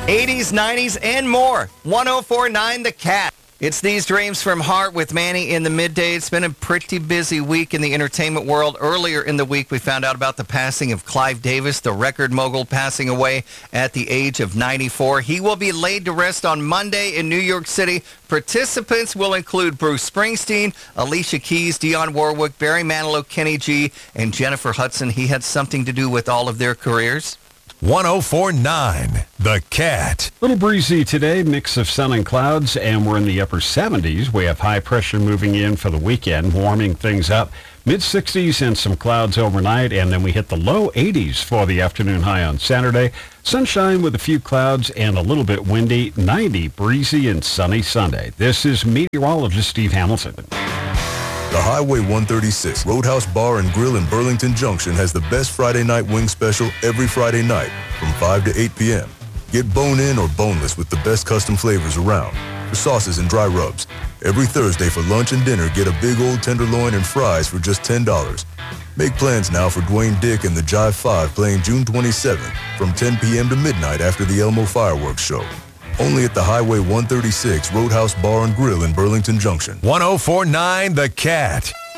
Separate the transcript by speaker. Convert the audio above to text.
Speaker 1: 80s, 90s, and more. 104.9 The Cat. It's These Dreams from Heart with Manny in the midday. It's been a pretty busy week in the entertainment world. Earlier in the week, we found out about the passing of Clive Davis, the record mogul, passing away at the age of 94. He will be laid to rest on Monday in New York City. Participants will include Bruce Springsteen, Alicia Keys, Dionne Warwick, Barry Manilow, Kenny G, and Jennifer Hudson. He had something to do with all of their careers.
Speaker 2: 104.9 The Cat.
Speaker 3: Little breezy today, mix of sun and clouds, and we're in the upper 70s. We have high pressure moving in for the weekend, warming things up. Mid-60s and some clouds overnight, and then we hit the low 80s for the afternoon high on Saturday. Sunshine with a few clouds and a little bit windy. 90 breezy and sunny Sunday. This is meteorologist Steve Hamilton.
Speaker 4: The Highway 136 Roadhouse Bar and Grill in Burlington Junction has the best Friday night wing special every Friday night from 5 to 8 p.m. Get bone-in or boneless with the best custom flavors around for sauces and dry rubs. Every Thursday for lunch and dinner, get a big old tenderloin and fries for just $10. Make plans now for Dwayne Dick and the Jive 5 playing June 27th from 10 p.m. to midnight after the Elmo Fireworks Show. Only at the Highway 136 Roadhouse Bar and Grill in Burlington Junction.
Speaker 2: 104.9 The Cat.